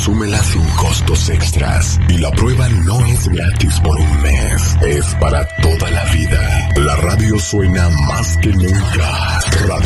consúmela sin costos extras. Y la prueba no es gratis por un mes, es para toda la vida. La radio suena más que nunca.